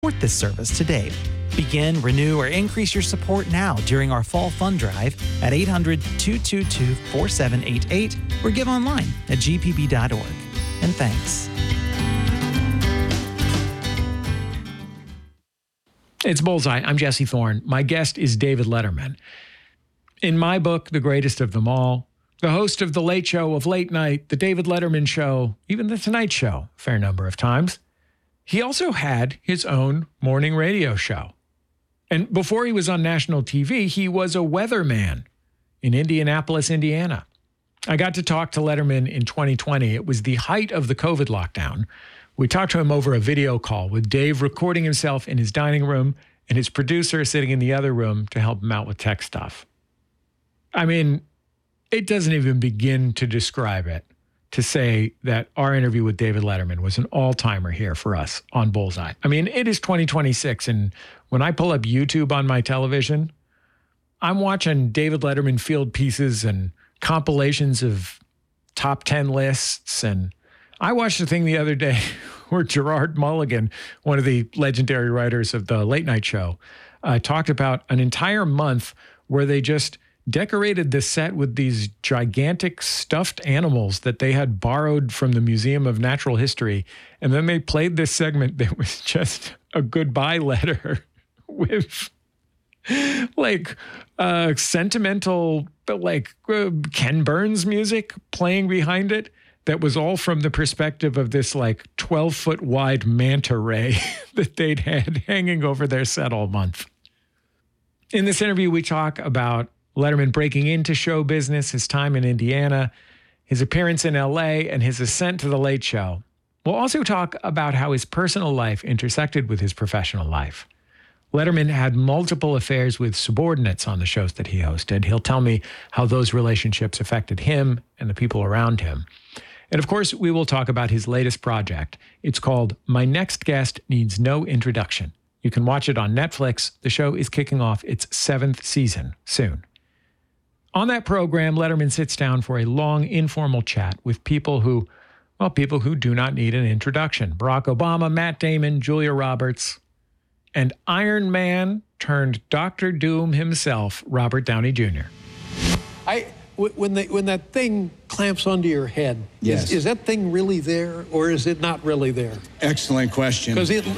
Support this service today. Begin, renew, or increase your support now during our fall fund drive at 800-222-4788 or give online at gpb.org. And thanks. It's Bullseye. I'm Jesse Thorne. My guest is David Letterman. In my book, the greatest of them all, the host of The Late Show, of Late Night, The David Letterman Show, even The Tonight Show, a fair number of times. He also had his own morning radio show. And before he was on national TV, he was a weatherman in Indianapolis, Indiana. I got to talk to Letterman in 2020. It was the height of the COVID lockdown. We talked to him over a video call with Dave recording himself in his dining room and his producer sitting in the other room to help him out with tech stuff. I mean, it doesn't even begin to describe it to say that our interview with David Letterman was an all-timer here for us on Bullseye. I mean, it is 2026, and when I pull up YouTube on my television, I'm watching David Letterman field pieces and compilations of top 10 lists. And I watched a thing the other day where Gerard Mulligan, one of the legendary writers of the Late Night Show, talked about an entire month where they just decorated the set with these gigantic stuffed animals that they had borrowed from the Museum of Natural History. And then they played this segment that was just a goodbye letter with like sentimental, but like Ken Burns music playing behind it. That was all from the perspective of this like 12-foot wide manta ray that they'd had hanging over their set all month. In this interview, we talk about Letterman breaking into show business, his time in Indiana, his appearance in LA, and his ascent to The Late Show. We'll also talk about how his personal life intersected with his professional life. Letterman had multiple affairs with subordinates on the shows that he hosted. He'll tell me how those relationships affected him and the people around him. And of course, we will talk about his latest project. It's called My Next Guest Needs No Introduction. You can watch it on Netflix. The show is kicking off its 7th season soon. On that program, Letterman sits down for a long, informal chat with people who do not need an introduction. Barack Obama, Matt Damon, Julia Roberts, and Iron Man turned Dr. Doom himself, Robert Downey Jr. When that thing clamps onto your head, yes. Is that thing really there, or is it not really there? Excellent question. Because it...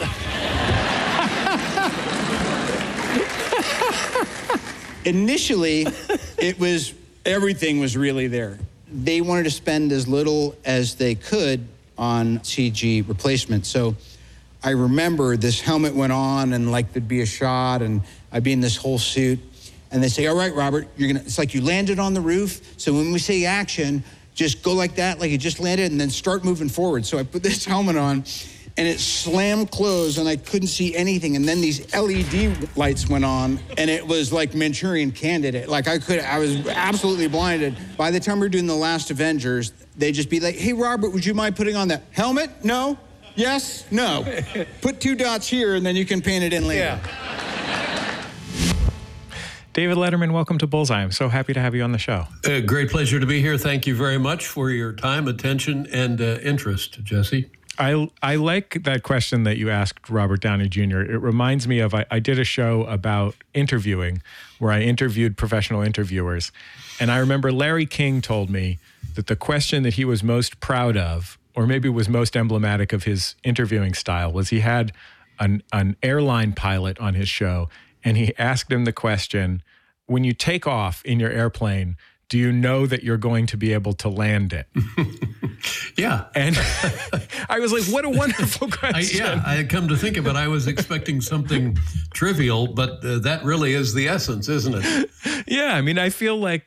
Initially, everything was really there. They wanted to spend as little as they could on CG replacement. So I remember this helmet went on and like there'd be a shot and I'd be in this whole suit. And they say, all right, Robert, it's like you landed on the roof. So when we say action, just go like that, like you just landed, and then start moving forward. So I put this helmet on and it slammed closed and I couldn't see anything. And then these LED lights went on and it was like Manchurian Candidate. Like I was absolutely blinded. By the time we were doing The Last Avengers, they'd just be like, hey, Robert, would you mind putting on that helmet? No? Yes? No. Put 2 dots here and then you can paint it in later. Yeah. David Letterman, welcome to Bullseye. I'm so happy to have you on the show. Great pleasure to be here. Thank you very much for your time, attention, and interest, Jesse. I like that question that you asked Robert Downey Jr. It reminds me of, I did a show about interviewing where I interviewed professional interviewers. And I remember Larry King told me that the question that he was most proud of, or maybe was most emblematic of his interviewing style, was he had an airline pilot on his show. And he asked him the question, when you take off in your airplane, do you know that you're going to be able to land it? Yeah. And I was like, what a wonderful question. I had come to think of it. I was expecting something trivial, but that really is the essence, isn't it? Yeah. I mean, I feel like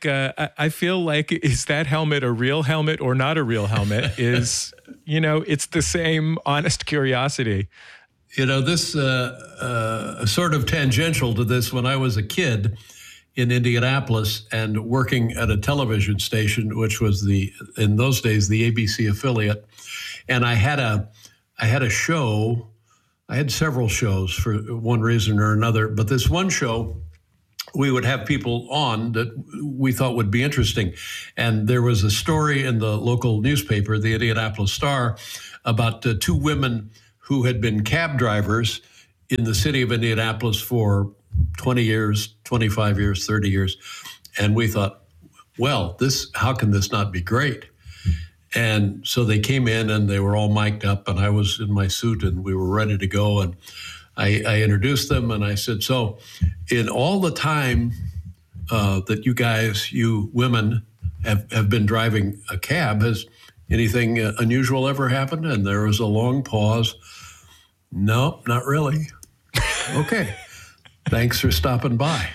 is that helmet a real helmet or not a real helmet? It's the same honest curiosity. This sort of tangential to this, when I was a kid in Indianapolis and working at a television station, which was in those days, the ABC affiliate. And I had a show, I had several shows for one reason or another, but this one show, we would have people on that we thought would be interesting. And there was a story in the local newspaper, the Indianapolis Star, about 2 women who had been cab drivers in the city of Indianapolis for 20 years, 25 years, 30 years. And we thought, well, how can this not be great? And so they came in and they were all mic'd up, and I was in my suit and we were ready to go. And I introduced them and I said, so in all the time that you women have been driving a cab, has anything unusual ever happened? And there was a long pause. No, not really. Okay. Thanks for stopping by.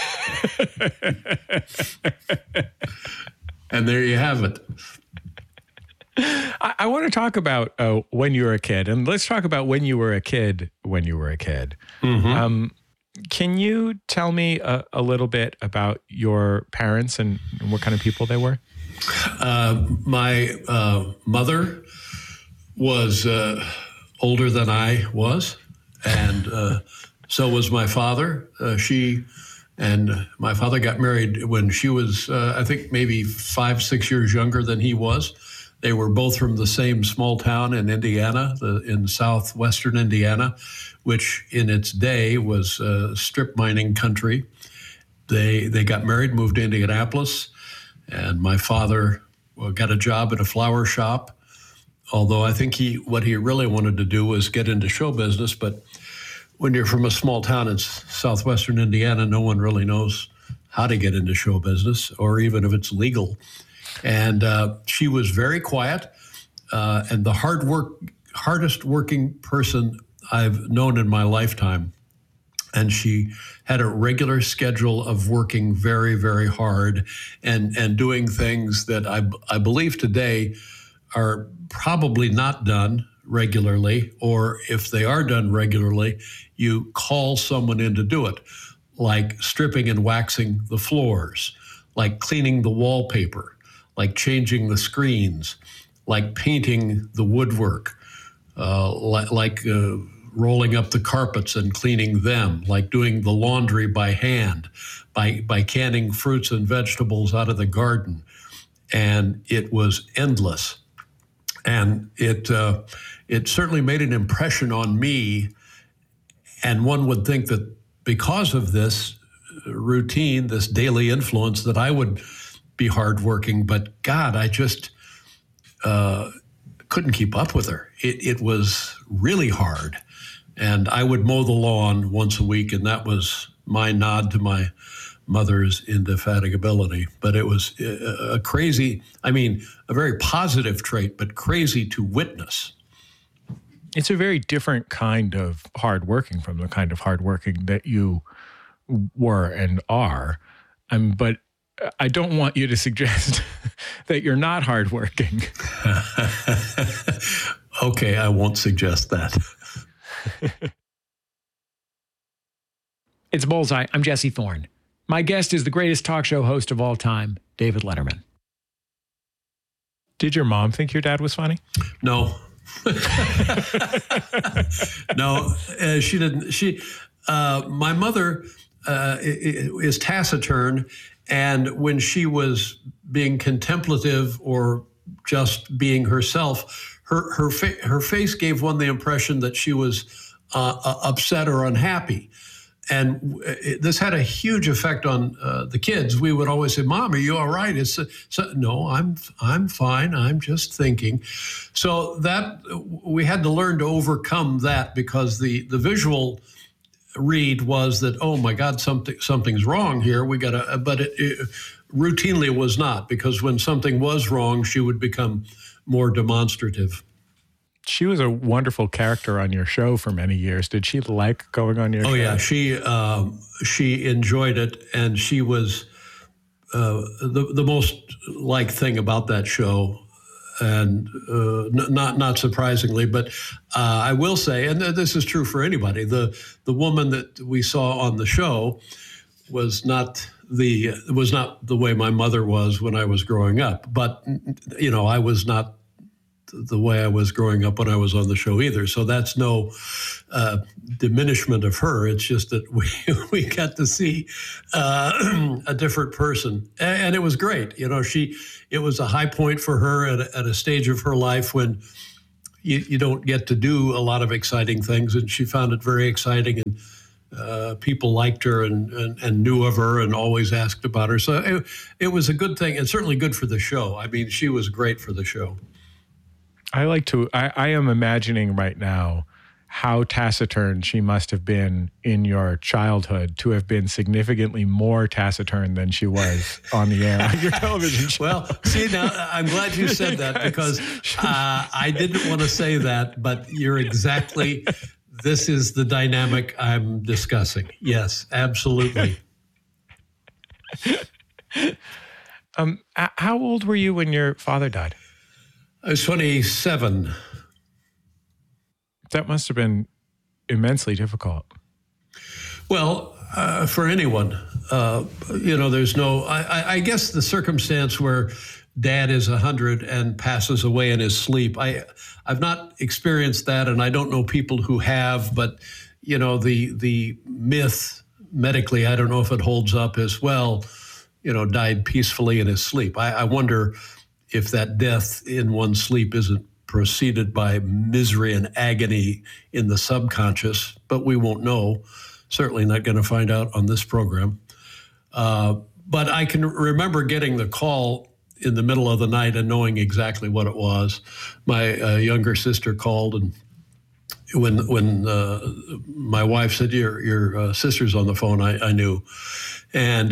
And there you have it. I want to talk about when you were a kid, and let's talk about when you were a kid. Mm-hmm. Can you tell me a little bit about your parents and what kind of people they were? My mother was older than I was, and so was my father. She and my father got married when she was, I think, maybe 5-6 years younger than he was. They were both from the same small town in Indiana, in southwestern Indiana, which in its day was strip mining country. They got married, moved to Indianapolis, and my father got a job at a flower shop, although I think what he really wanted to do was get into show business. But when you're from a small town in southwestern Indiana, no one really knows how to get into show business or even if it's legal. And she was very quiet and the hardest working person I've known in my lifetime. And she had a regular schedule of working very, very hard and doing things that I believe today are probably not done regularly, or if they are done regularly, you call someone in to do it, like stripping and waxing the floors, like cleaning the wallpaper, like changing the screens, like painting the woodwork, like rolling up the carpets and cleaning them, like doing the laundry by hand, by canning fruits and vegetables out of the garden. And it was endless. And it certainly made an impression on me. And one would think that because of this routine, this daily influence, that I would be hardworking. But God, I just couldn't keep up with her. It was really hard. And I would mow the lawn once a week, and that was my nod to my mother's indefatigability. But it was a very positive trait, but crazy to witness. It's a very different kind of hardworking from the kind of hardworking that you were and are. But I don't want you to suggest that you're not hardworking. Okay, I won't suggest that. It's Bullseye. I'm Jesse Thorne. My guest is the greatest talk show host of all time, David Letterman. Did your mom think your dad was funny? No. No, she didn't. My mother is taciturn, and when she was being contemplative or just being herself, her face gave one the impression that she was upset or unhappy. And this had a huge effect on the kids. We would always say, "Mom, are you all right?" No, I'm fine. I'm just thinking. So that we had to learn to overcome that, because the visual read was that, oh my God, something's wrong here. We gotta. But it routinely was not, because when something was wrong, she would become more demonstrative. She was a wonderful character on your show for many years. Did she like going on your show? Oh, yeah. She enjoyed it, and she was the most liked thing about that show. And not surprisingly, but I will say, and this is true for anybody, the woman that we saw on the show was not the way my mother was when I was growing up. But, I was not the way I was growing up when I was on the show either. So that's no diminishment of her. It's just that we got to see a different person, and it was great. It was a high point for her at a stage of her life when, you don't get to do a lot of exciting things, and she found it very exciting, and people liked her and knew of her and always asked about her. So it was a good thing, and certainly good for the show. I mean, she was great for the show. I am imagining right now how taciturn she must have been in your childhood to have been significantly more taciturn than she was on the air on your television show. Well, see, now I'm glad you said that, because I didn't want to say that, but you're exactly, this is the dynamic I'm discussing. Yes, absolutely. How old were you when your father died? I was 27. That must have been immensely difficult. Well, for anyone, there's no, I guess the circumstance where dad is 100 and passes away in his sleep, I've not experienced that, and I don't know people who have, but, the myth medically, I don't know if it holds up as well, died peacefully in his sleep. I wonder if that death in one's sleep isn't preceded by misery and agony in the subconscious, but we won't know. Certainly not going to find out on this program. But I can remember getting the call in the middle of the night and knowing exactly what it was. My younger sister called, and when my wife said, your sister's on the phone, I knew. And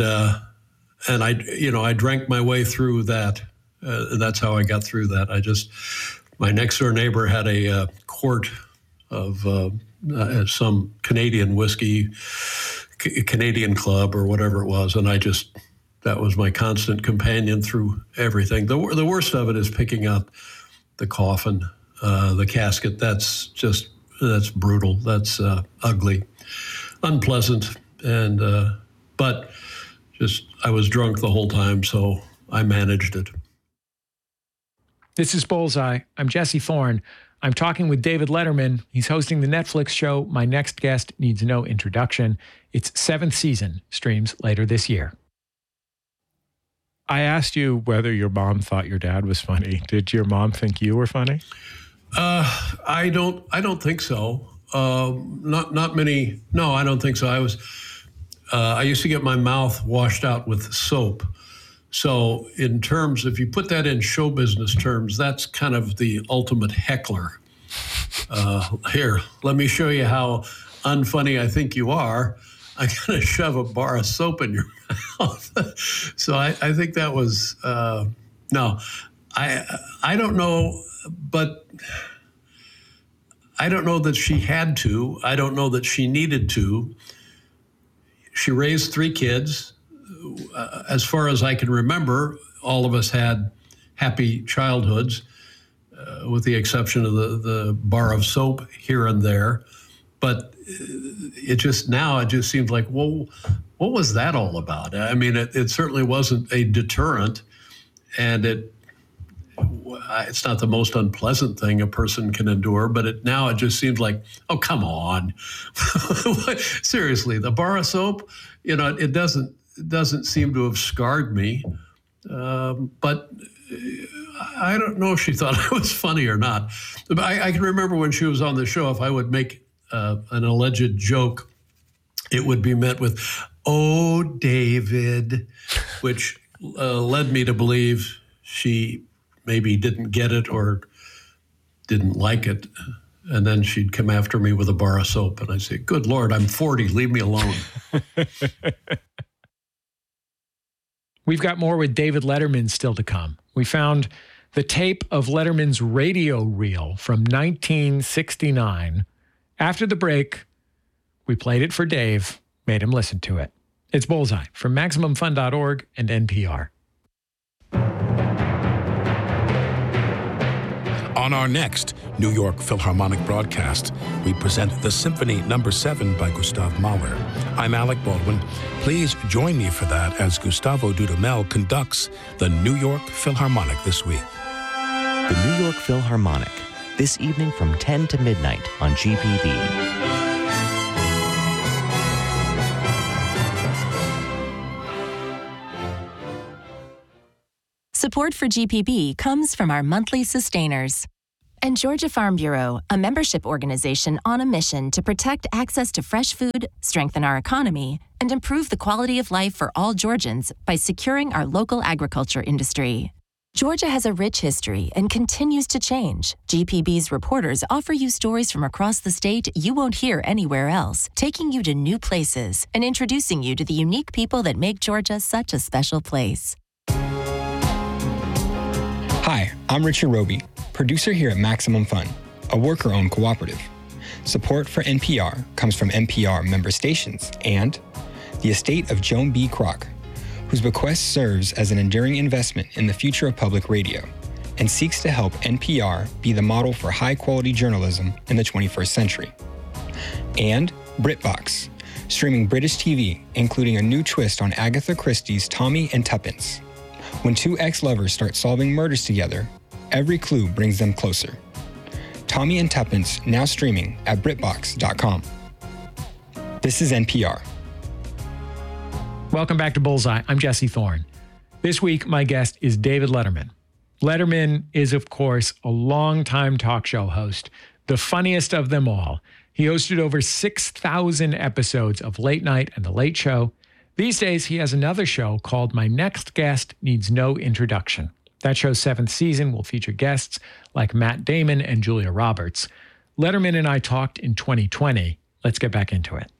I drank my way through that. That's how I got through that. My next door neighbor had a quart of some Canadian whiskey, Canadian Club or whatever it was. And that was my constant companion through everything. The worst of it is picking out the coffin, the casket. That's brutal. That's ugly, unpleasant. But I was drunk the whole time, so I managed it. This is Bullseye. I'm Jesse Thorne. I'm talking with David Letterman. He's hosting the Netflix show My Next Guest Needs No Introduction. Its 7th season streams later this year. I asked you whether your mom thought your dad was funny. Did your mom think you were funny? I don't think so. Not many. No, I don't think so. I used to get my mouth washed out with soap. So in terms, if you put that in show business terms, that's kind of the ultimate heckler. Here, let me show you how unfunny I think you are. I'm going to shove a bar of soap in your mouth. So I think that was, no, I don't know, but I don't know that she had to. I don't know that she needed to. She raised 3 kids. As far as I can remember, all of us had happy childhoods, with the exception of the bar of soap here and there. But it just seems like, well, what was that all about? I mean, it certainly wasn't a deterrent, and it's not the most unpleasant thing a person can endure, but it just seems like, oh, come on. Seriously, the bar of soap, it doesn't seem to have scarred me. But I don't know if she thought I was funny or not. I can remember when she was on the show, if I would make an alleged joke, it would be met with, "Oh, David," which led me to believe she maybe didn't get it or didn't like it. And then she'd come after me with a bar of soap, and I'd say, "Good Lord, I'm 40, leave me alone." We've got more with David Letterman still to come. We found the tape of Letterman's radio reel from 1969. After the break, we played it for Dave, made him listen to it. It's Bullseye from MaximumFun.org and NPR. On our next New York Philharmonic broadcast, we present the Symphony No. 7 by Gustav Mahler. I'm Alec Baldwin. Please join me for that as Gustavo Dudamel conducts the New York Philharmonic this week. The New York Philharmonic, this evening from 10 to midnight on GPB. Support for GPB comes from our monthly sustainers. And Georgia Farm Bureau, a membership organization on a mission to protect access to fresh food, strengthen our economy, and improve the quality of life for all Georgians by securing our local agriculture industry. Georgia has a rich history and continues to change. GPB's reporters offer you stories from across the state you won't hear anywhere else, taking you to new places and introducing you to the unique people that make Georgia such a special place. Hi, I'm Richard Roby, producer here at Maximum Fun, a worker-owned cooperative. Support for NPR comes from NPR member stations and the estate of Joan B. Kroc, whose bequest serves as an enduring investment in the future of public radio and seeks to help NPR be the model for high-quality journalism in the 21st century. And BritBox, streaming British TV, including a new twist on Agatha Christie's Tommy and Tuppence. When two ex-lovers start solving murders together, every clue brings them closer. Tommy and Tuppence, now streaming at BritBox.com. This is NPR. Welcome back to Bullseye. I'm Jesse Thorne. This week, my guest is David Letterman. Letterman is, of course, a longtime talk show host, the funniest of them all. He hosted over 6,000 episodes of Late Night and The Late Show. These days, he has another show called My Next Guest Needs No Introduction. That show's 7th season will feature guests like Matt Damon and Julia Roberts. Letterman and I talked in 2020. Let's get back into it.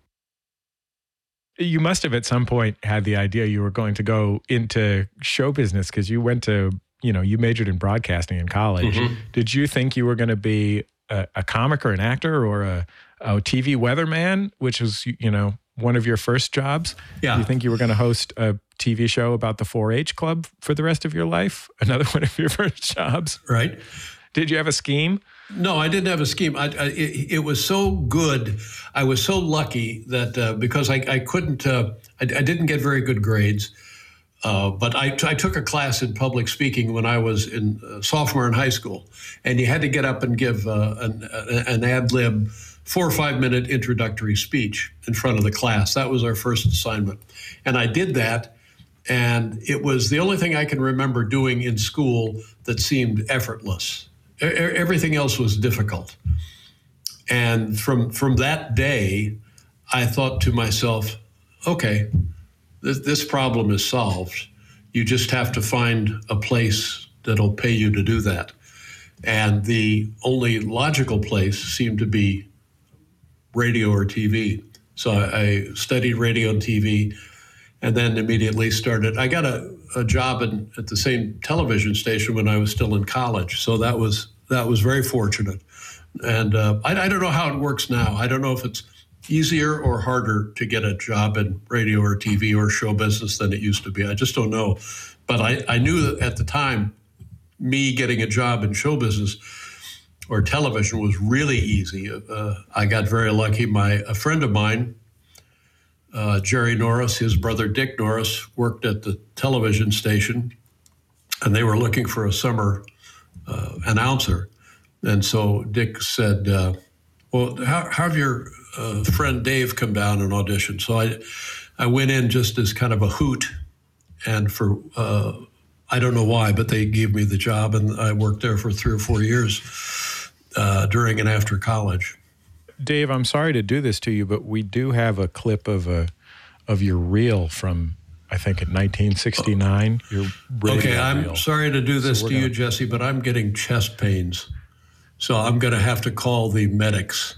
You must have at some point had the idea you were going to go into show business because you went to, you majored in broadcasting in college. Mm-hmm. Did you think you were going to be a comic or an actor or a TV weatherman, which was, one of your first jobs? Yeah. You think you were going to host a TV show about the 4-H club for the rest of your life? Another one of your first jobs? Right. Did you have a scheme? No, I didn't have a scheme. It was so good. I was so lucky that because I couldn't, I didn't get very good grades, but I took a class in public speaking when I was in sophomore in high school, and you had to get up and give an ad lib 4 or 5 minute introductory speech in front of the class. That was our first assignment, and I did that. And it was the only thing I can remember doing in school that seemed effortless. Everything else was difficult. And from that day, I thought to myself, okay, this problem is solved. You just have to find a place that'll pay you to do that. And the only logical place seemed to be radio or TV. So I studied radio and TV and then immediately started. I got a job at the same television station when I was still in college. So that was very fortunate. And I don't know how it works now. I don't know if it's easier or harder to get a job in radio or TV or show business than it used to be. I just don't know. But I knew that at the time, me getting a job in show business or television was really easy. I got very lucky. A friend of mine, Jerry Norris, his brother Dick Norris, worked at the television station, and they were looking for a summer announcer. And so Dick said, well, have your friend Dave come down and audition. So I went in just as kind of a hoot, and for I don't know why, but they gave me the job, and I worked there for 3 or 4 years during and after college. Dave, I'm sorry to do this to you, but we do have a clip of your reel from, I think, in 1969. Your okay, I'm reel. Sorry to do this to you, Jesse, but I'm getting chest pains. So I'm going to have to call the medics.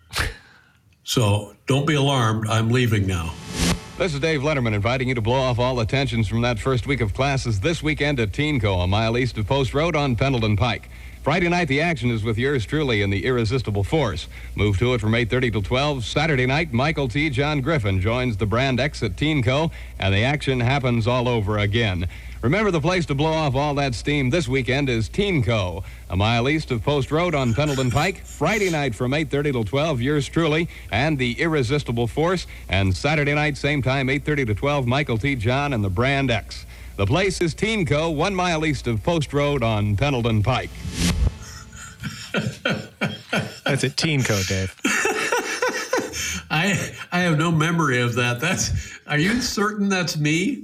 So don't be alarmed. I'm leaving now. This is Dave Letterman inviting you to blow off all the tensions from that first week of classes this weekend at TeenCo, a mile east of Post Road on Pendleton Pike. Friday night, the action is with yours truly in the Irresistible Force. Move to it from 8:30 till 12. Saturday night, Michael T. John Griffin joins the Brand X at TeenCo, and the action happens all over again. Remember, the place to blow off all that steam this weekend is TeenCo, a mile east of Post Road on Pendleton Pike. Friday night from 8:30 till 12, yours truly, and the Irresistible Force. And Saturday night, same time, 8:30 to 12, Michael T. John and the Brand X. The place is TeenCo, 1 mile east of Post Road on Pendleton Pike. That's at TeenCo, Dave. I have no memory of that. Are you certain that's me?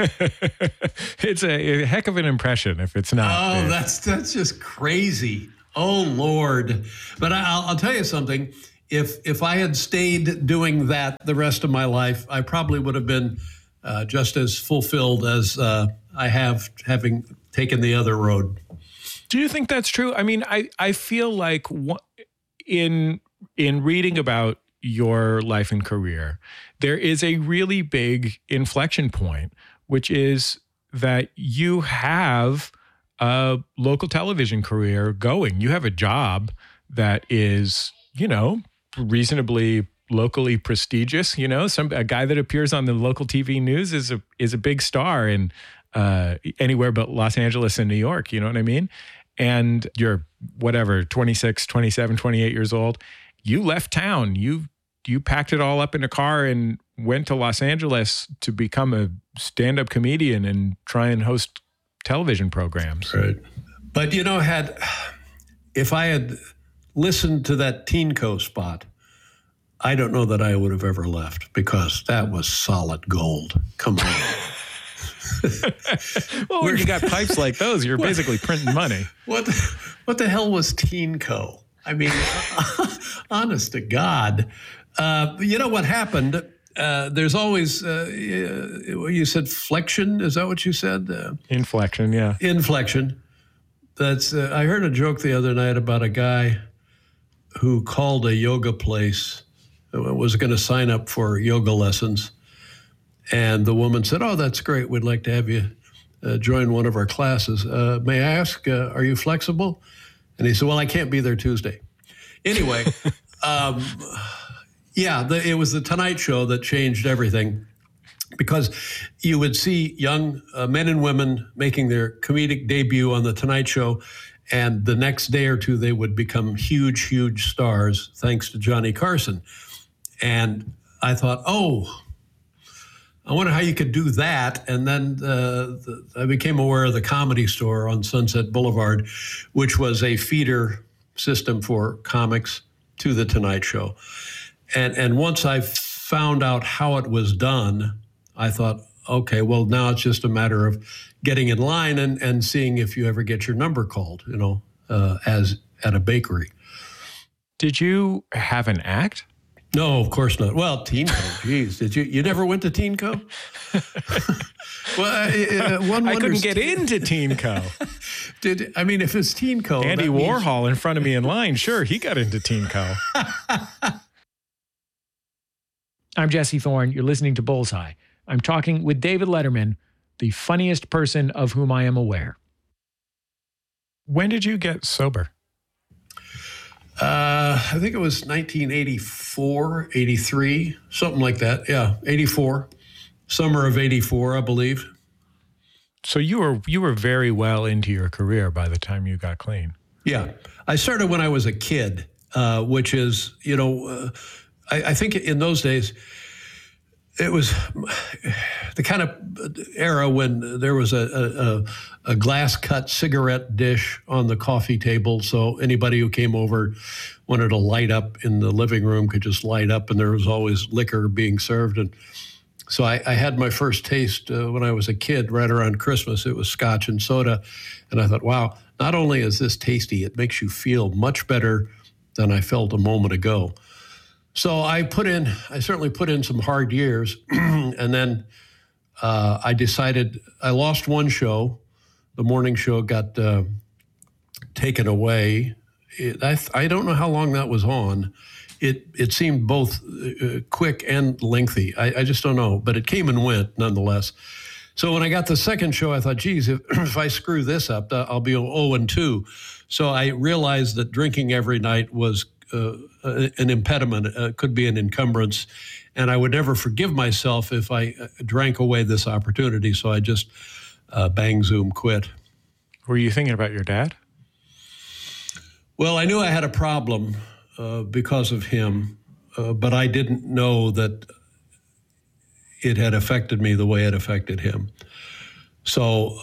It's a heck of an impression if it's not. Oh, Dave. that's just crazy. Oh, Lord. But I'll tell you something. If I had stayed doing that the rest of my life, I probably would have been just as fulfilled as I have, having taken the other road. Do you think that's true? I mean, I feel like in reading about your life and career, there is a really big inflection point, which is that you have a local television career going. You have a job that is, reasonably locally prestigious. A guy that appears on the local TV news is a big star in anywhere but Los Angeles and New York. You know what I mean? And you're 26, 27, 28 years old. You left town. You packed it all up in a car and went to Los Angeles to become a stand-up comedian and try and host television programs. Right. But, if I had listened to that TeenCo spot, I don't know that I would have ever left, because that was solid gold. Come on. Well, when you got pipes like those, you're basically printing money. What the hell was TeenCo? I mean, honest to God. What happened? There's always, you said flexion. Is that what you said? Inflection, yeah. Inflection. That's. I heard a joke the other night about a guy who called a yoga place, was going to sign up for yoga lessons. And the woman said, "Oh, that's great. We'd like to have you join one of our classes. May I ask, are you flexible?" And he said, "Well, I can't be there Tuesday." Anyway, it was the Tonight Show that changed everything, because you would see young men and women making their comedic debut on the Tonight Show, and the next day or two they would become huge, huge stars thanks to Johnny Carson. And I thought, I wonder how you could do that. And then I became aware of the Comedy Store on Sunset Boulevard, which was a feeder system for comics to the Tonight Show. And once I found out how it was done, I thought, okay, well, now it's just a matter of getting in line and seeing if you ever get your number called, as at a bakery. Did you have an act? No, of course not. Well, TeenCo, geez, did you never went to TeenCo? Well, I couldn't get into TeenCo. If it's TeenCo, Andy Warhol in front of me in line, sure, he got into TeenCo. I'm Jesse Thorne. You're listening to Bullseye. I'm talking with David Letterman, the funniest person of whom I am aware. When did you get sober? I think it was 1984, 83, something like that. Yeah, 84, summer of 84, I believe. So you were very well into your career by the time you got clean. Yeah, I started when I was a kid, which is, I think in those days, it was the kind of era when there was a glass-cut cigarette dish on the coffee table, so anybody who came over wanted to light up in the living room could just light up, and there was always liquor being served. And so I had my first taste when I was a kid, right around Christmas. It was scotch and soda, and I thought, wow, not only is this tasty, it makes you feel much better than I felt a moment ago. So I certainly put in some hard years, and then I decided I lost one show. The morning show got taken away. I don't know how long that was on. It seemed both quick and lengthy. I just don't know, but it came and went nonetheless. So when I got the second show, I thought, geez, if I screw this up, I'll be 0-2. So I realized that drinking every night was an impediment, could be an encumbrance, and I would never forgive myself if I drank away this opportunity. So I just bang, zoom, quit. Were you thinking about your dad? Well, I knew I had a problem because of him, but I didn't know that it had affected me the way it affected him. So,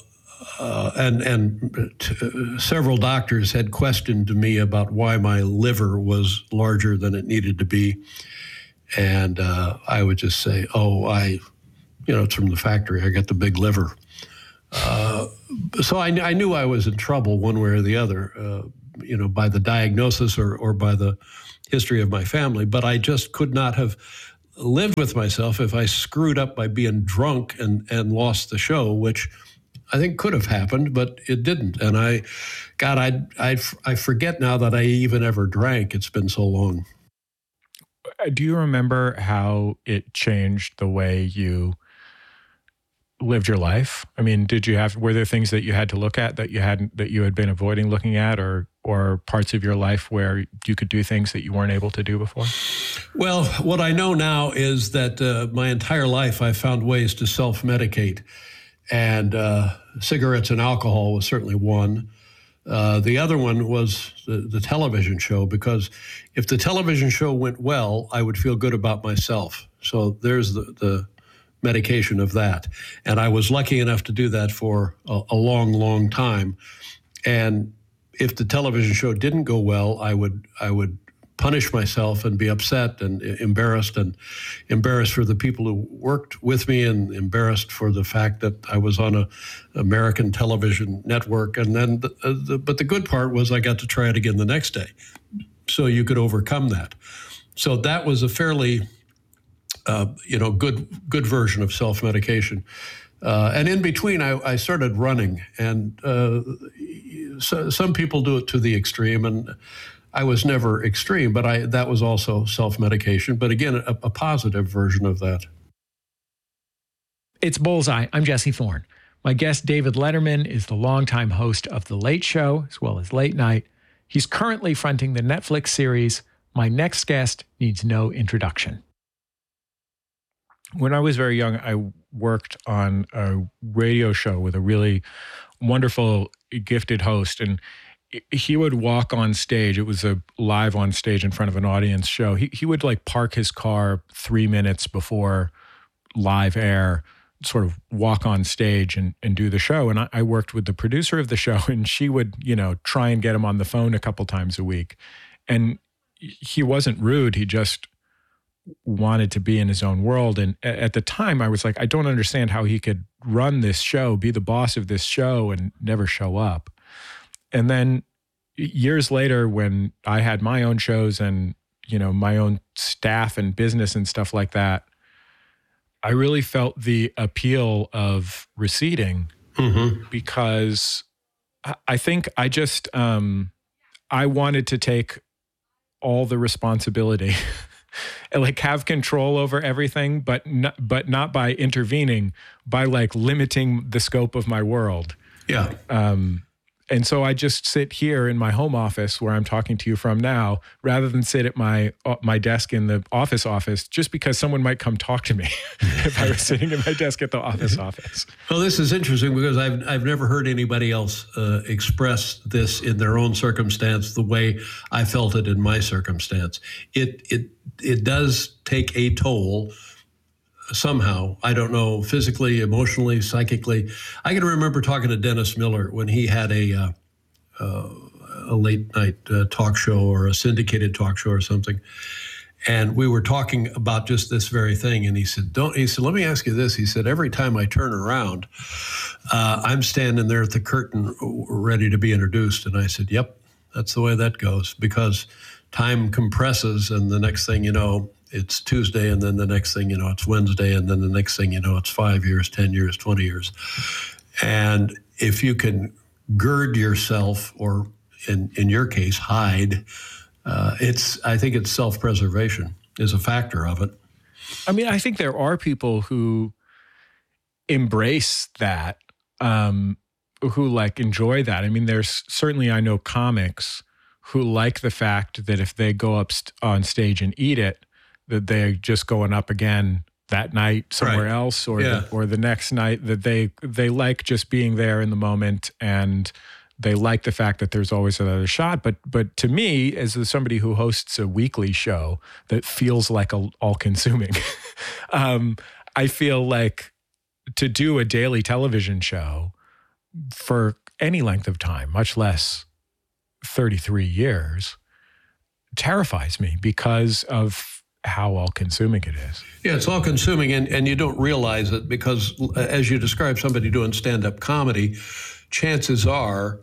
several doctors had questioned me about why my liver was larger than it needed to be. And I would just say, it's from the factory. I got the big liver. So I knew I was in trouble one way or the other. by the diagnosis or by the history of my family, but I just could not have lived with myself if I screwed up by being drunk and lost the show, which I think could have happened, but it didn't. And I forget now that I even ever drank. It's been so long. Do you remember how it changed the way you lived your life? I mean, were there things that you had to look at that you had been avoiding looking at, or parts of your life where you could do things that you weren't able to do before? Well, what I know now is that my entire life I found ways to self-medicate, and cigarettes and alcohol was certainly one. The other one was the television show, because if the television show went well, I would feel good about myself. So there's the medication of that. And I was lucky enough to do that for a long, long time. And if the television show didn't go well, I would punish myself and be upset and embarrassed for the people who worked with me, and embarrassed for the fact that I was on a American television network. And then, but the good part was I got to try it again the next day. So you could overcome that. So that was a fairly, good version of self-medication. And in between, I started running, and so some people do it to the extreme, and I was never extreme, but that was also self-medication. But again, a positive version of that. It's Bullseye. I'm Jesse Thorne. My guest, David Letterman, is the longtime host of The Late Show, as well as Late Night. He's currently fronting the Netflix series, My Next Guest Needs No Introduction. When I was very young, I worked on a radio show with a really wonderful, gifted host, and he would walk on stage. It was a live on stage in front of an audience show. He would park his car 3 minutes before live air, sort of walk on stage and do the show. And I worked with the producer of the show, and she would, try and get him on the phone a couple times a week. And he wasn't rude. He just wanted to be in his own world. And at the time I was like, I don't understand how he could run this show, be the boss of this show, and never show up. And then years later, when I had my own shows and, my own staff and business and stuff like that, I really felt the appeal of receding, because I think I just, I wanted to take all the responsibility and have control over everything, but not by intervening, by limiting the scope of my world. Yeah. And so I just sit here in my home office where I'm talking to you from now, rather than sit at my desk in the office, just because someone might come talk to me if I was sitting at my desk at the office. Well, this is interesting, because I've never heard anybody else express this in their own circumstance the way I felt it in my circumstance. It does take a toll somehow. I don't know, physically, emotionally, psychically. I can remember talking to Dennis Miller when he had a late night talk show, or a syndicated talk show or something. And we were talking about just this very thing. And he said, let me ask you this. He said, every time I turn around, I'm standing there at the curtain ready to be introduced. And I said, yep, that's the way that goes, because time compresses, and the next thing you know, it's Tuesday, and then the next thing you know, it's Wednesday, and then the next thing you know, it's 5 years, 10 years, 20 years. And if you can gird yourself, or in your case, hide, I think it's self-preservation is a factor of it. I mean, I think there are people who embrace that, who enjoy that. I mean, there's certainly, I know comics who like the fact that if they go up on stage and eat it, that they're just going up again that night somewhere else, or the next night, that they like just being there in the moment, and they like the fact that there's always another shot. But to me, as somebody who hosts a weekly show that feels like all-consuming, I feel like to do a daily television show for any length of time, much less 33 years, terrifies me because of how all-consuming it is. Yeah, it's all-consuming, and you don't realize it, because as you describe somebody doing stand-up comedy, chances are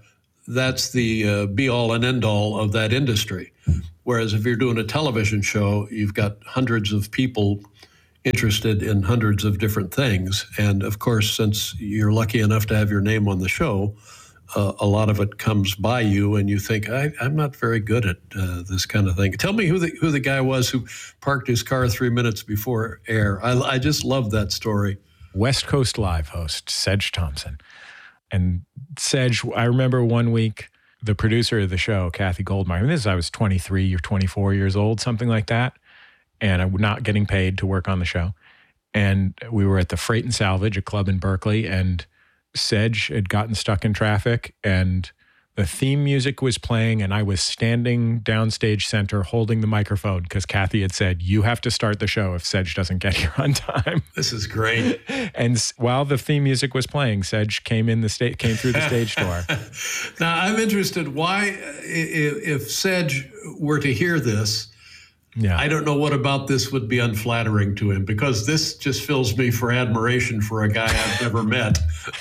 that's the be-all and end-all of that industry. Whereas if you're doing a television show, you've got hundreds of people interested in hundreds of different things. And of course, since you're lucky enough to have your name on the show, a lot of it comes by you and you think, I'm not very good at this kind of thing. Tell me who the guy was who parked his car 3 minutes before air. I just love that story. West Coast Live host, Sedge Thompson. And Sedge, I remember one week, the producer of the show, Kathy Goldmeyer, I was 23 or 24 years old, something like that. And I'm not getting paid to work on the show. And we were at the Freight and Salvage, a club in Berkeley, and Sedge had gotten stuck in traffic and the theme music was playing and I was standing downstage center holding the microphone because Kathy had said, you have to start the show if Sedge doesn't get here on time. This is great. And while the theme music was playing, Sedge came through the stage door. Now, I'm interested why, if Sedge were to hear this, yeah, I don't know what about this would be unflattering to him, because this just fills me for admiration for a guy I've never met.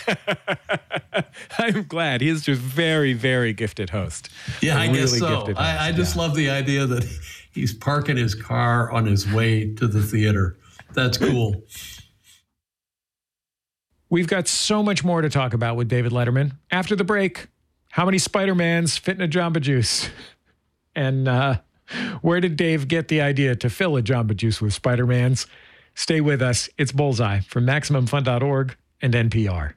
I'm glad. He's just very, very gifted host. Yeah, I guess so. Host. I just love the idea that he's parking his car on his way to the theater. That's cool. We've got so much more to talk about with David Letterman. After the break, how many Spider-Mans fit in a Jamba Juice? And where did Dave get the idea to fill a Jamba Juice with Spider-Mans? Stay with us. It's Bullseye from MaximumFun.org and NPR.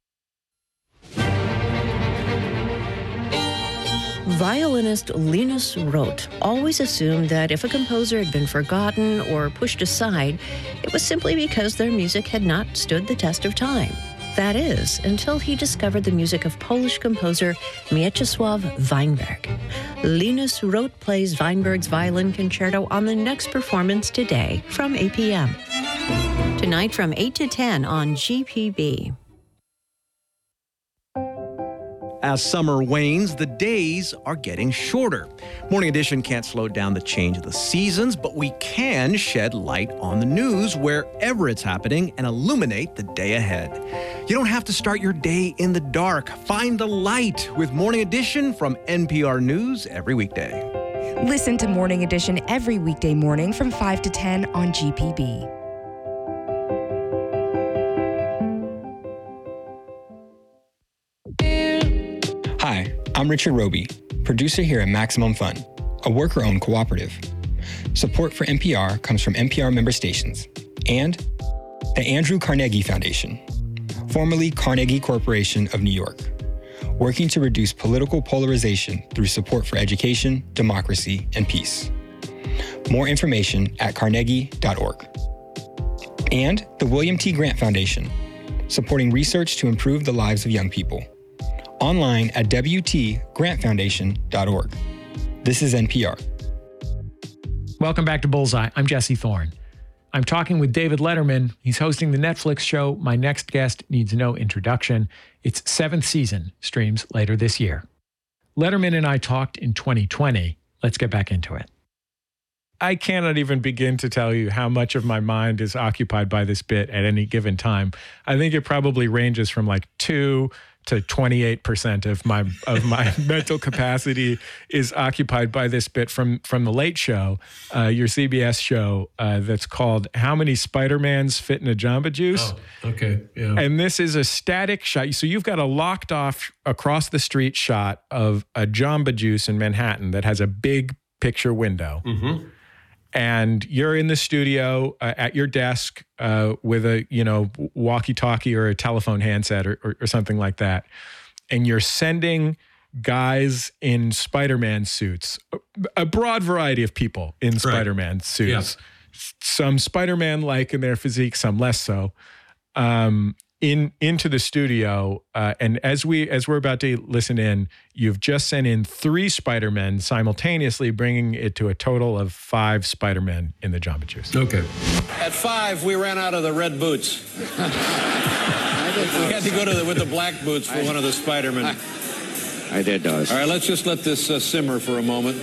Violinist Linus Roth always assumed that if a composer had been forgotten or pushed aside, it was simply because their music had not stood the test of time. That is, until he discovered the music of Polish composer Mieczysław Weinberg. Linus Roth plays Weinberg's violin concerto on the next performance today from 8 p.m. Tonight from 8 to 10 on GPB. As summer wanes, the days are getting shorter. Morning Edition can't slow down the change of the seasons, but we can shed light on the news wherever it's happening and illuminate the day ahead. You don't have to start your day in the dark. Find the light with Morning Edition from NPR News every weekday. Listen to Morning Edition every weekday morning from 5 to 10 on GPB. Hi, I'm Richard Roby, producer here at Maximum Fun, a worker-owned cooperative. Support for NPR comes from NPR member stations and the Andrew Carnegie Foundation, formerly Carnegie Corporation of New York, working to reduce political polarization through support for education, democracy, and peace. More information at carnegie.org. And the William T. Grant Foundation, supporting research to improve the lives of young people. Online at WTGrantFoundation.org. This is NPR. Welcome back to Bullseye. I'm Jesse Thorne. I'm talking with David Letterman. He's hosting the Netflix show My Next Guest Needs No Introduction. Its 7th season streams later this year. Letterman and I talked in 2020. Let's get back into it. I cannot even begin to tell you how much of my mind is occupied by this bit at any given time. I think it probably ranges from like 2 to 28% of my mental capacity is occupied by this bit from The Late Show, your CBS show that's called How Many Spider-Mans Fit in a Jamba Juice? Oh, okay, yeah. And this is a static shot. So you've got a locked off across the street shot of a Jamba Juice in Manhattan that has a big picture window. Mm-hmm. And you're in the studio at your desk with a, walkie-talkie or a telephone handset or something like that. And you're sending guys in Spider-Man suits, a broad variety of people in Spider-Man suits. Yeah. Some Spider-Man-like in their physique, some less so, into the studio. And as we're about to listen in, you've just sent in 3 Spider-Men simultaneously, bringing it to a total of 5 Spider-Men in the Jamba Juice. Okay. At 5, we ran out of the red boots. We had to go with the black boots for one of the Spider-Men. I did those. All right, let's just let this simmer for a moment.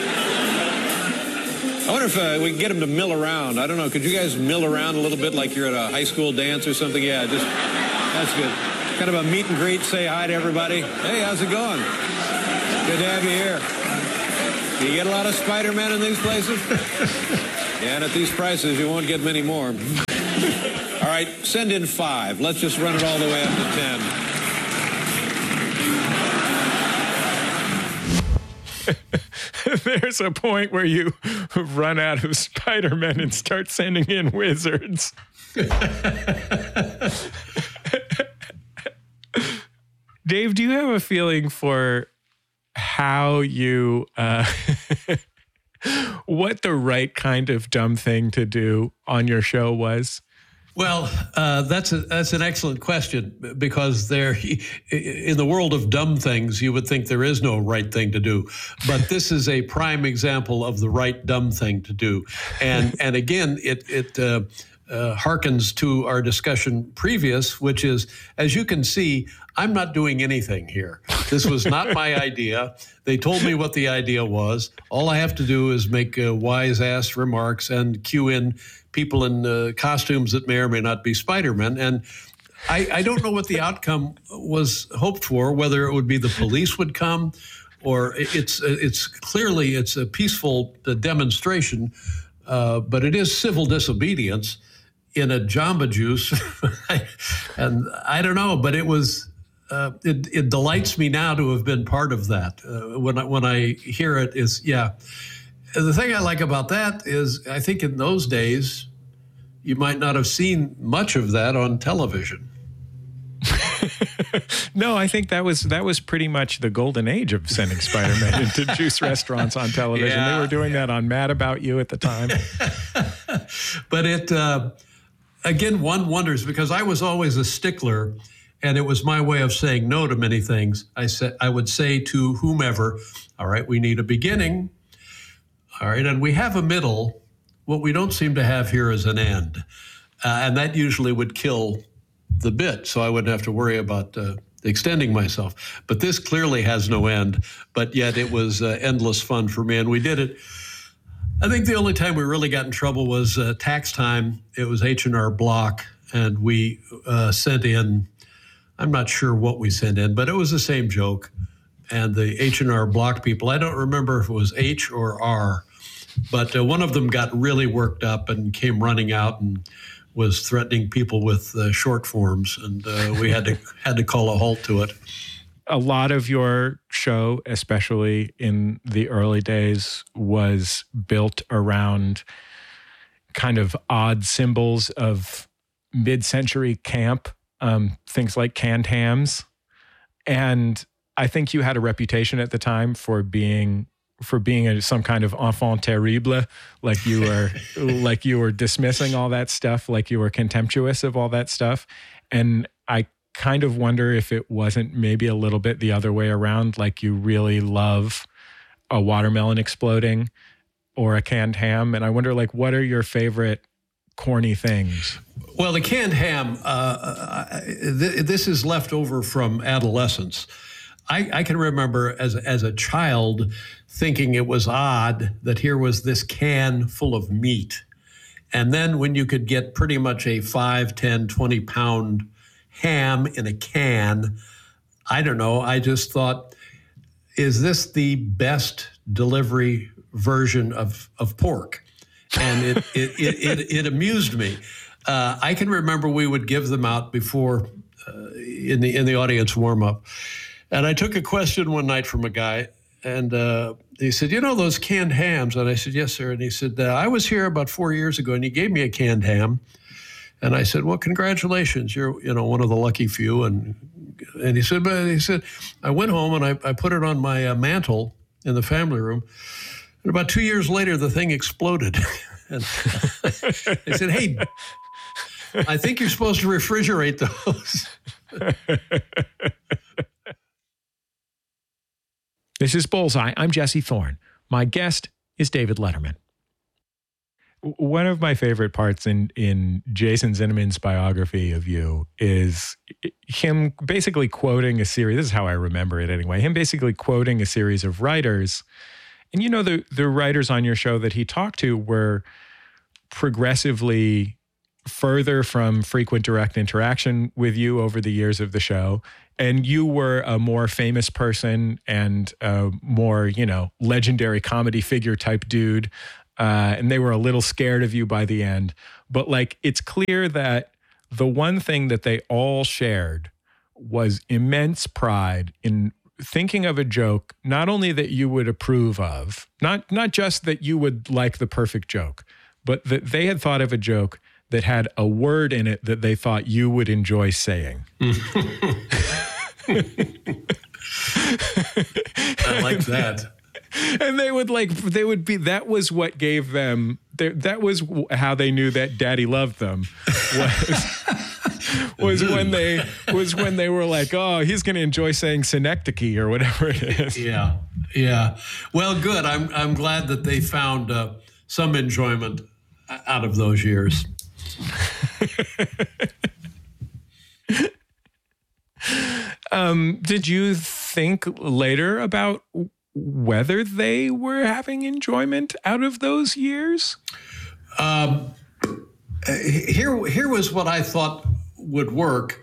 I wonder if we can get him to mill around. I don't know. Could you guys mill around a little bit like you're at a high school dance or something? Yeah, that's good. kind of a meet and greet, say hi to everybody. Hey, how's it going? Good to have you here. Do you get a lot of Spider-Man in these places? Yeah, and at these prices, you won't get many more. All right, send in 5. Let's just run it all the way up to 10. There's a point where you run out of Spider-Man and start sending in wizards. Dave, do you have a feeling for how you, what the right kind of dumb thing to do on your show was? Well, that's an excellent question, because there, in the world of dumb things, you would think there is no right thing to do, but this is a prime example of the right dumb thing to do, and again, it harkens to our discussion previous, which is, as you can see, I'm not doing anything here. This was not my idea. They told me what the idea was. All I have to do is make wise-ass remarks and cue in people in costumes that may or may not be Spider-Man. And I don't know what the outcome was hoped for, whether it would be the police would come, or it's clearly it's a peaceful demonstration, but it is civil disobedience in a Jamba Juice. And I don't know, but it was, it delights me now to have been part of that. When I hear it is, yeah. The thing I like about that is, I think in those days, you might not have seen much of that on television. No, I think that was pretty much the golden age of sending Spider-Man into juice restaurants on television. Yeah, they were doing that on Mad About You at the time. But it, again, one wonders, because I was always a stickler, and it was my way of saying no to many things. I would say to whomever, all right, we need a beginning. All right, and we have a middle. What we don't seem to have here is an end. And that usually would kill the bit, so I wouldn't have to worry about extending myself. But this clearly has no end, but yet it was endless fun for me, and we did it. I think the only time we really got in trouble was tax time. It was H&R Block, and we sent in, I'm not sure what we sent in, but it was the same joke. And the H&R Block people, I don't remember if it was H or R, but one of them got really worked up and came running out and was threatening people with short forms, and we had to call a halt to it. A lot of your show, especially in the early days, was built around kind of odd symbols of mid-century camp, things like canned hams. And I think you had a reputation at the time for being some kind of enfant terrible, like you were dismissing all that stuff, like you were contemptuous of all that stuff. And I kind of wonder if it wasn't maybe a little bit the other way around, like you really love a watermelon exploding or a canned ham. And I wonder, like, what are your favorite corny things? Well, the canned ham, this is left over from adolescence. I can remember as a child thinking it was odd that here was this can full of meat. And then when you could get pretty much a 5, 10, 20 pound ham in a can, I don't know, I just thought, is this the best delivery version of pork? And it amused me. I can remember we would give them out before in the audience warm up. And I took a question one night from a guy, and he said, you know those canned hams? And I said, yes, sir. And he said, I was here about 4 years ago, and he gave me a canned ham. And I said, well, congratulations. You're one of the lucky few. And he said, I went home and I put it on my mantle in the family room. And about 2 years later, the thing exploded. And I said, hey, I think you're supposed to refrigerate those. This is Bullseye. I'm Jesse Thorne. My guest is David Letterman. One of my favorite parts in Jason Zinnemann's biography of you is him basically quoting a series. This is how I remember it anyway. Him basically quoting a series of writers. And you know, the writers on your show that he talked to were progressively further from frequent direct interaction with you over the years of the show. And you were a more famous person and a more, legendary comedy figure type dude. And they were a little scared of you by the end. But it's clear that the one thing that they all shared was immense pride in thinking of a joke, not only that you would approve of, not just that you would like the perfect joke, but that they had thought of a joke that had a word in it that they thought you would enjoy saying. I like that. And that was what gave them, that was how they knew that Daddy loved them, was when they were like, oh, he's going to enjoy saying synecdoche or whatever it is. Yeah. Well, good. I'm glad that they found some enjoyment out of those years. Did you think later about whether they were having enjoyment out of those years? Here was what I thought would work,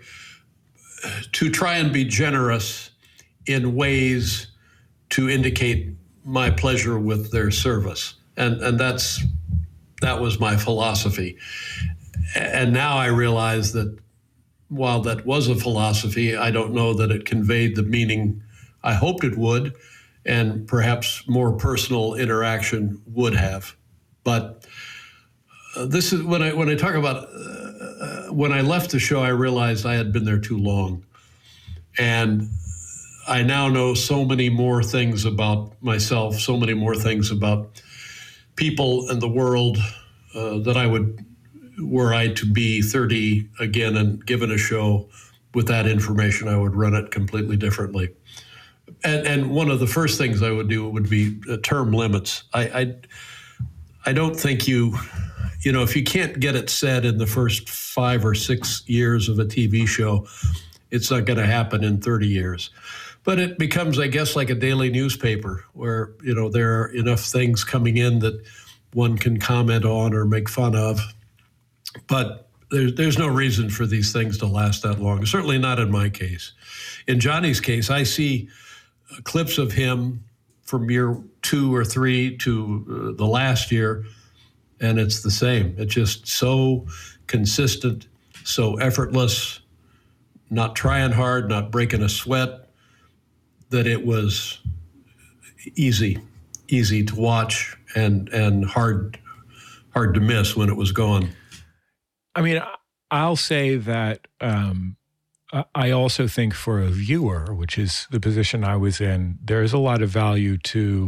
to try and be generous in ways to indicate my pleasure with their service. And that was my philosophy. And now I realize that while that was a philosophy, I don't know that it conveyed the meaning I hoped it would, and perhaps more personal interaction would have. But this is when I talk about when I left the show, I realized I had been there too long, and I now know so many more things about myself, so many more things about people and the world that I would, were I to be 30 again and given a show with that information, I would run it completely differently. And one of the first things I would do would be term limits. I don't think if you can't get it said in the first 5 or 6 years of a TV show, it's not going to happen in 30 years. But it becomes, I guess, like a daily newspaper where, there are enough things coming in that one can comment on or make fun of. But there's no reason for these things to last that long, certainly not in my case. In Johnny's case, I see clips of him from year 2 or 3 to the last year, and it's the same. It's just so consistent, so effortless, not trying hard, not breaking a sweat, that it was easy to watch and hard to miss when it was gone. I mean, I'll say that I also think for a viewer, which is the position I was in, there is a lot of value to,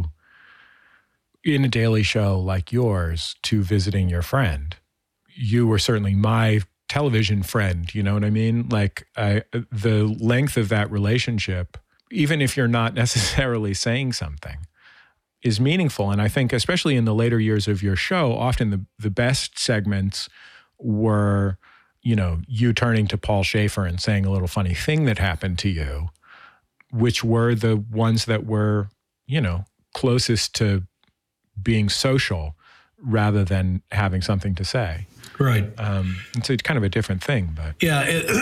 in a daily show like yours, to visiting your friend. You were certainly my television friend, you know what I mean? The length of that relationship, even if you're not necessarily saying something, is meaningful. And I think especially in the later years of your show, often the best segments were, you turning to Paul Shaffer and saying a little funny thing that happened to you, which were the ones that were, closest to being social rather than having something to say. Right. It's kind of a different thing, but yeah,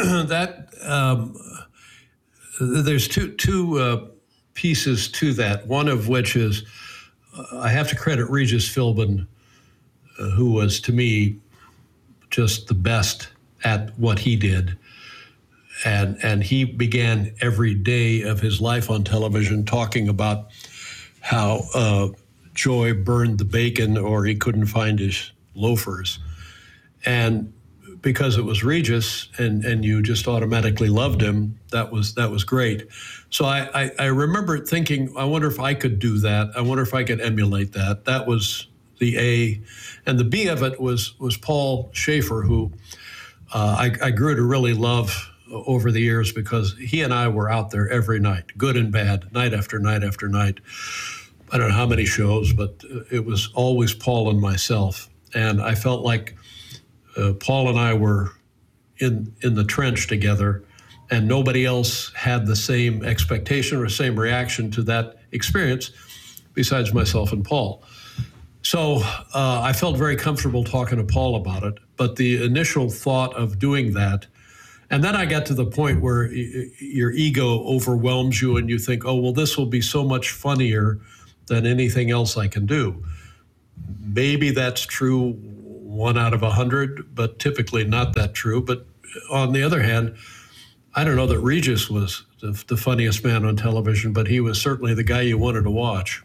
there's two pieces to that. One of which is I have to credit Regis Philbin, who was to me just the best at what he did. And he began every day of his life on television talking about how Joy burned the bacon or he couldn't find his loafers. And because it was Regis and you just automatically loved him, that was great. So I remember thinking, I wonder if I could do that. I wonder if I could emulate that. That was the A. And the B of it was Paul Shaffer, who I grew to really love over the years because he and I were out there every night, good and bad, night after night after night. I don't know how many shows, but it was always Paul and myself. And I felt like Paul and I were in the trench together, and nobody else had the same expectation or same reaction to that experience besides myself and Paul. So I felt very comfortable talking to Paul about it. But the initial thought of doing that, and then I got to the point where your ego overwhelms you and you think, oh, well, this will be so much funnier than anything else I can do. Maybe that's true 1 out of 100, but typically not that true. But on the other hand, I don't know that Regis was the funniest man on television, but he was certainly the guy you wanted to watch.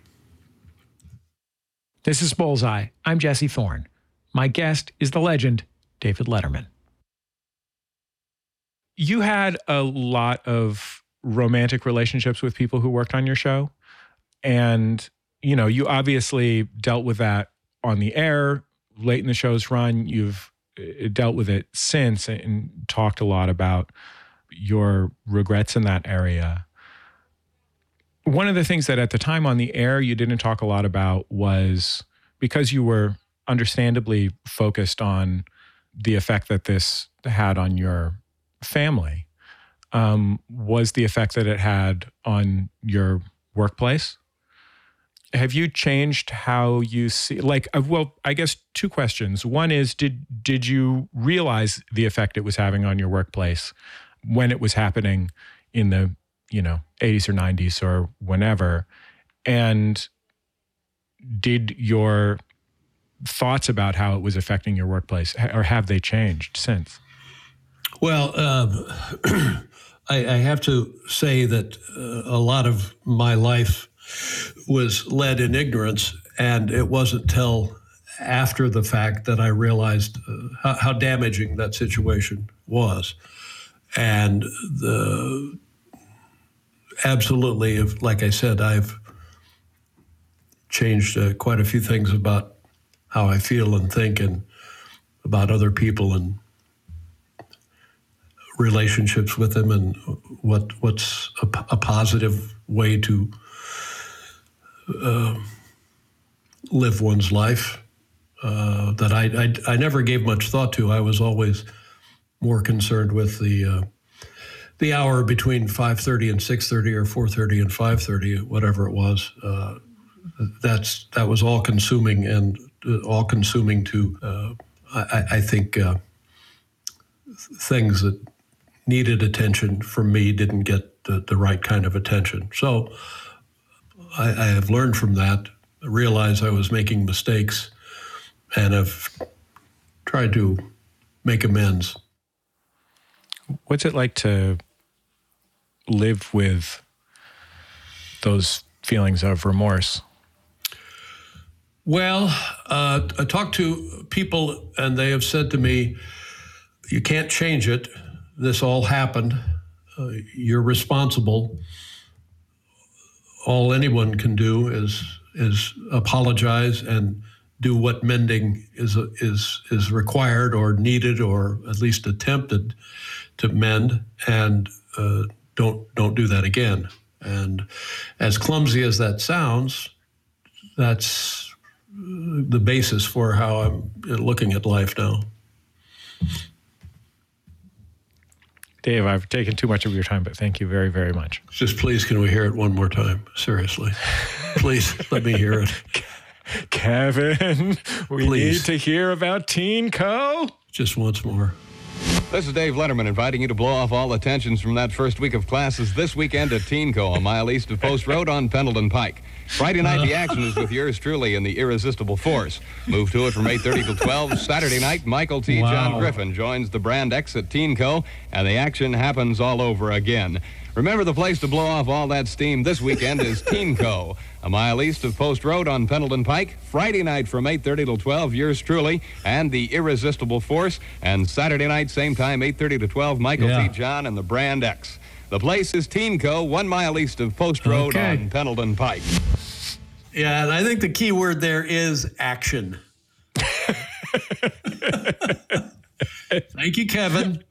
This is Bullseye. I'm Jesse Thorne. My guest is the legend, David Letterman. You had a lot of romantic relationships with people who worked on your show. And, you know, you obviously dealt with that on the air late in the show's run. You've dealt with it since and talked a lot about your regrets in that area. One of the things that at the time on the air you didn't talk a lot about was, because you were understandably focused on the effect that this had on your family, was the effect that it had on your workplace. Have you changed how you see, like, well, I guess 2 questions. One is, did you realize the effect it was having on your workplace when it was happening in the, 80s or 90s or whenever? And did your thoughts about how it was affecting your workplace, or have they changed since? Well, I have to say that a lot of my life was led in ignorance, and it wasn't till after the fact that I realized how damaging that situation was. And absolutely, like I said, I've changed quite a few things about how I feel and think and about other people and relationships with them, and what's a positive way to live one's life that I never gave much thought to. I was always more concerned with the hour between 5:30 and 6:30 or 4:30 and 5:30, whatever it was. That was all consuming, and all consuming to I think things that needed attention from me didn't get the right kind of attention. So I have learned from that, realized I was making mistakes, and have tried to make amends. What's it like to live with those feelings of remorse? Well, I talked to people, and they have said to me, you can't change it. This all happened. You're responsible. All anyone can do is apologize and do what mending is required or needed, or at least attempted to mend, and don't do that again. And as clumsy as that sounds, that's the basis for how I'm looking at life now. Dave, I've taken too much of your time, but thank you very, very much. Just please, can we hear it one more time? Seriously. Please, let me hear it. Kevin, we need to hear about Teen Co. Just once more. This is Dave Letterman inviting you to blow off all the tensions from that first week of classes this weekend at Teen Co, a mile east of Post Road on Pendleton Pike. Friday night, the action is with yours truly in the Irresistible Force. Move to it from 8:30 till 12. Saturday night, Michael T. John Griffin joins the Brand X at Teen Co, and the action happens all over again. Remember, the place to blow off all that steam this weekend is Teen Co, a mile east of Post Road on Pendleton Pike. Friday night from 8:30 till 12, yours truly, and the Irresistible Force. And Saturday night, same time, 8:30 to 12, Michael T. John and the Brand X. The place is Teen Co, 1 mile east of Post Road on Pendleton Pike. Yeah, and I think the key word there is action. Thank you, Kevin.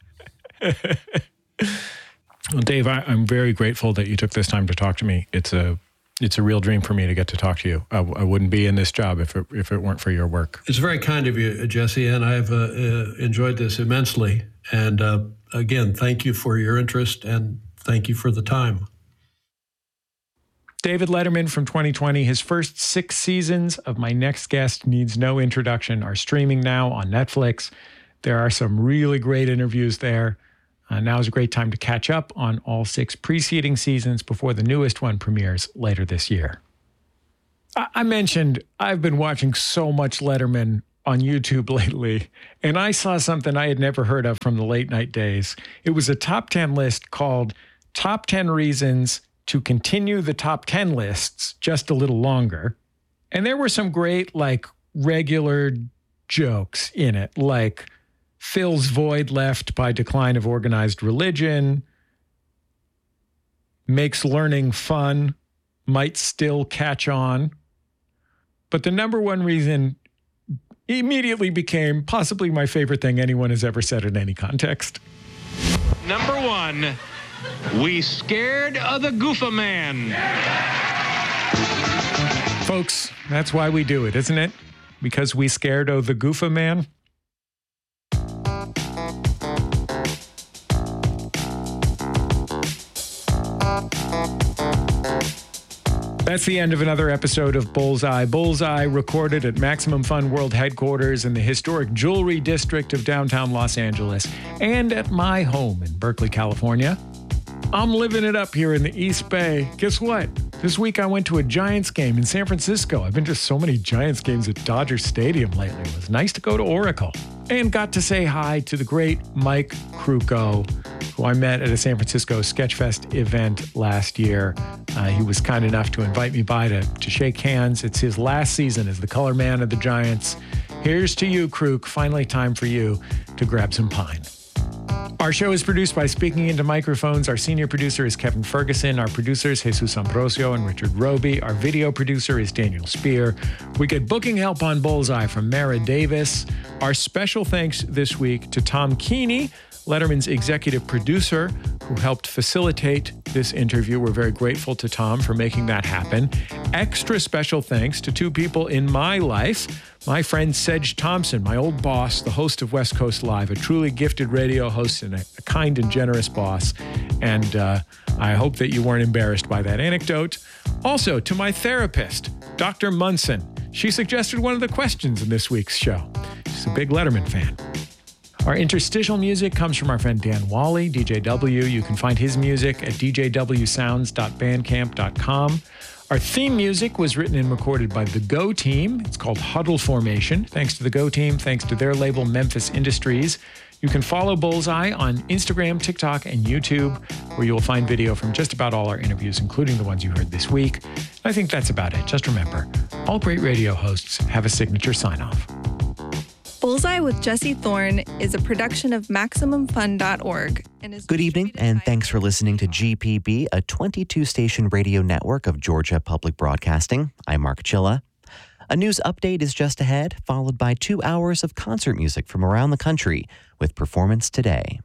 Well, Dave, I'm very grateful that you took this time to talk to me. It's a real dream for me to get to talk to you. I wouldn't be in this job if it weren't for your work. It's very kind of you, Jesse, and I've enjoyed this immensely. And again, thank you for your interest, and thank you for the time. David Letterman from 2020. His first 6 seasons of My Next Guest Needs No Introduction are streaming now on Netflix. There are some really great interviews there. Now is a great time to catch up on all 6 preceding seasons before the newest one premieres later this year. I mentioned I've been watching so much Letterman on YouTube lately, and I saw something I had never heard of from the late night days. It was a top 10 list called Top 10 Reasons to Continue the Top 10 Lists Just a Little Longer. And there were some great, regular jokes in it, like fills void left by decline of organized religion, makes learning fun, might still catch on. But the number one reason immediately became possibly my favorite thing anyone has ever said in any context. Number 1, we scared of the Goofa Man. Folks, that's why we do it, isn't it? Because we scared of the Goofa Man. That's the end of another episode of Bullseye. Bullseye recorded at Maximum Fun World Headquarters in the historic Jewelry District of downtown Los Angeles and at my home in Berkeley, California. I'm living it up here in the East Bay. Guess what? This week I went to a Giants game in San Francisco. I've been to so many Giants games at Dodger Stadium lately. It was nice to go to Oracle. And got to say hi to the great Mike Krukow, who I met at a San Francisco Sketchfest event last year. He was kind enough to invite me by to shake hands. It's his last season as the color man of the Giants. Here's to you, Kruk. Finally time for you to grab some pine. Our show is produced by Speaking Into Microphones. Our senior producer is Kevin Ferguson. Our producers, Jesus Ambrosio and Richard Roby. Our video producer is Daniel Spear. We get booking help on Bullseye from Mara Davis. Our special thanks this week to Tom Keeney, Letterman's executive producer, who helped facilitate this interview. We're very grateful to Tom for making that happen. Extra special thanks to 2 people in my life. My friend Sedge Thompson, my old boss, the host of West Coast Live, a truly gifted radio host and a kind and generous boss. And I hope that you weren't embarrassed by that anecdote. Also, to my therapist, Dr. Munson. She suggested one of the questions in this week's show. She's a big Letterman fan. Our interstitial music comes from our friend Dan Wally, DJW. You can find his music at djwsounds.bandcamp.com. Our theme music was written and recorded by the Go Team. It's called Huddle Formation. Thanks to the Go Team, thanks to their label Memphis Industries. You can follow Bullseye on Instagram, TikTok, and YouTube, where you will find video from just about all our interviews, including the ones you heard this week. I think that's about it. Just remember, all great radio hosts have a signature sign-off. Bullseye with Jesse Thorne is a production of MaximumFun.org. Good evening, and thanks for listening to GPB, a 22-station radio network of Georgia Public Broadcasting. I'm Mark Chilla. A news update is just ahead, followed by 2 hours of concert music from around the country with Performance Today.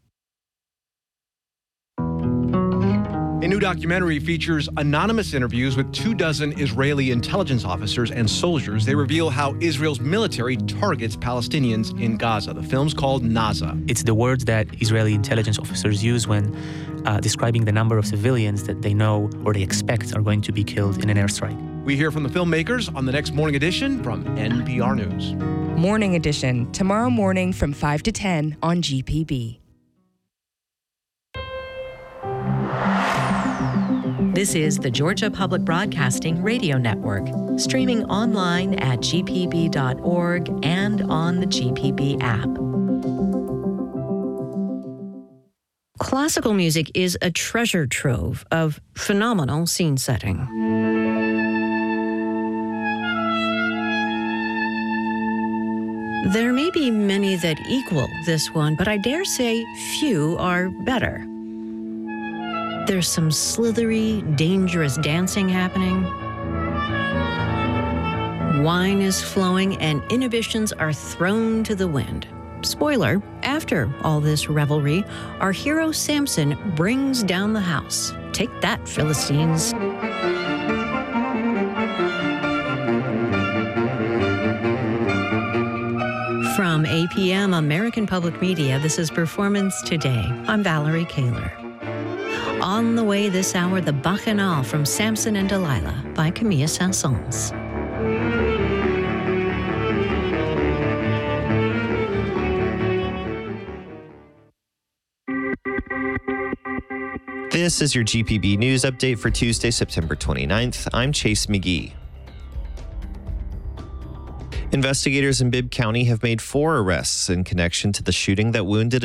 A new documentary features anonymous interviews with 24 Israeli intelligence officers and soldiers. They reveal how Israel's military targets Palestinians in Gaza. The film's called Naza. It's the words that Israeli intelligence officers use when describing the number of civilians that they know or they expect are going to be killed in an airstrike. We hear from the filmmakers on the next Morning Edition from NPR News. Morning Edition, tomorrow morning from 5 to 10 on GPB. This is the Georgia Public Broadcasting Radio Network, streaming online at gpb.org and on the GPB app. Classical music is a treasure trove of phenomenal scene setting. There may be many that equal this one, but I dare say few are better. There's some slithery, dangerous dancing happening. Wine is flowing and inhibitions are thrown to the wind. Spoiler, after all this revelry, our hero Samson brings down the house. Take that, Philistines. From APM American Public Media, this is Performance Today. I'm Valerie Kaler. On the way this hour, the Bacchanal from Samson and Delilah by Camille Saint-Saëns. This is your GPB News Update for Tuesday, September 29th. I'm Chase McGee. Investigators in Bibb County have made 4 arrests in connection to the shooting that wounded